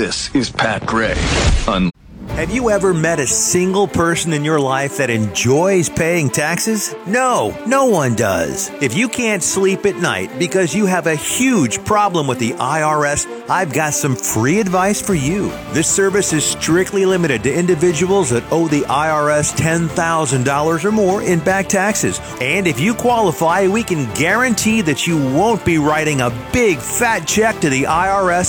This is Pat Gray. Have you ever met a single person in your life that enjoys paying taxes? No, no one does. If you can't sleep at night because you have a huge problem with the IRS, I've got some free advice for you. This service is strictly limited to individuals that owe the IRS $10,000 or more in back taxes. And if you qualify, we can guarantee that you won't be writing a big fat check to the IRS